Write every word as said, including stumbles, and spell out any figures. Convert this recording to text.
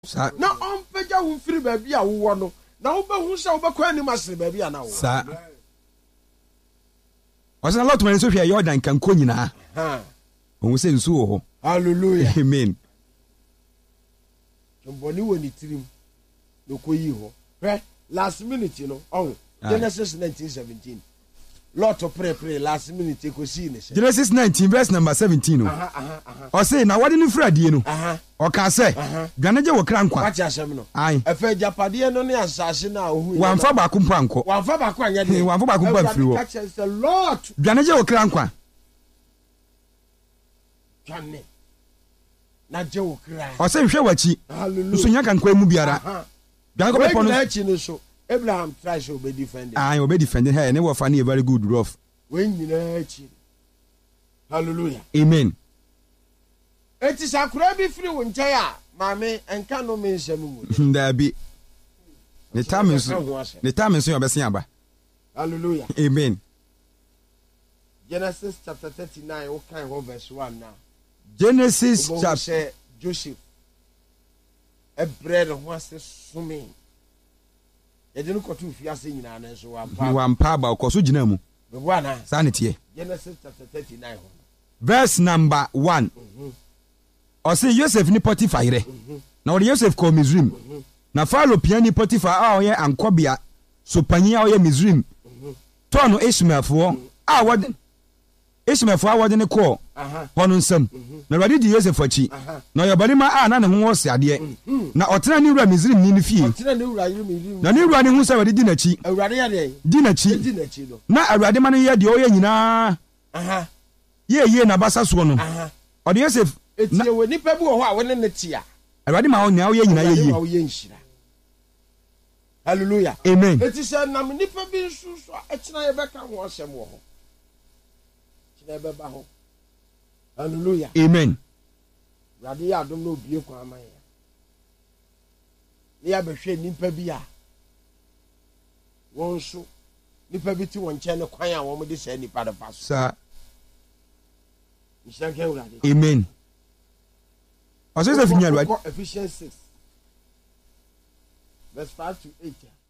na on peja wo firi ba bia wo no na wo ba hu sha wo ba kwa ni masere ba bia na wo sa Wasa lot man so hwe Jordan kan ko nyina ha o se nsu wo ho hallelujah amen mboni woni tirim no ko yi ho hwe last minute no on Genesis nineteen seventeen lot to pray pray last minute ko si ne se Genesis nineteen verse number seventeen no aha aha aha o say na wade ni fradie no aha o ka say dwane je wo kra nkwa wacha asem no ai efe japade no ne asase na ohu wanfa ba kumpa anko wanfa ba kwa anya de wanfa ba kumpa firi wo catch a lot dwane je wo kra nkwa dwane na je wo kra o say hwe wachi hallelujah so nya kan kwa mu biara dwane ko be pono na chi no so Abraham tries to be defending. Ah, you be defending her. And they were finding a very good rough. When you know, hallelujah. Amen. It is a crabby free when Jaya, mammy, and can no mean some. There be the time is the time is your best. Hallelujah. Amen. Genesis chapter thirty-nine, what kind of verse one now? Genesis chapter Joseph. A bread of what's swimming. You didn't go to Fias in an answer one paba or Kosu mu. The one sanity. Genesis chapter thirty-nine. Verse number one. Or say Joseph ni Potiphar. Now Joseph called Mizrim. Na follow piani Potiphar ah ye ankobia so panyia oye Mizrim. Tono Ishmael for ah what Ishmael for what ne call. Hono nsam. Na Awurade di Joseph achi. Na yabalima ah na ne ho wose ade. Na otena ni wura Mizrim ni ne fie. Otena ni wura Mizrim. Na ni wura ne hu sa Awurade di na chi. Awurade ya de. Di na chi. Di na chi do. Na Awurade ma no ye de oye nyina. Aha. Ye ye na basa so no. Aha. O de Joseph eti we nipa bi wo ho a we ne ne tia. Awurade ma wo nya oye nyina ye ye. Wo ye nhira. Hallelujah. Amen. Eti se na nipa bi nsu so a kina ye beka ho asem wo ho. Kina be ba ho. Hallelujah. Amen. Awurade ya dom no bie kwa aman ya. Ne ya be hwe nipa bi a won so nipa bi ti won che ne kwan a wo mo de se nipa de paso. Sa Amen. Ose se finya Awurade. Ephesians six verse five to eight.